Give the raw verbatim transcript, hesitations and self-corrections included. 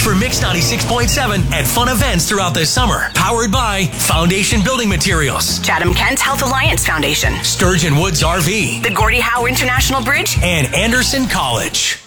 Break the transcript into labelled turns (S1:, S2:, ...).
S1: for Mix ninety-six point seven and fun events throughout the summer. Powered by Foundation Building Materials,
S2: Chatham Kent Health Alliance Foundation,
S1: Sturgeon Woods R V,
S2: the Gordie Howe International Bridge,
S1: and Anderson College.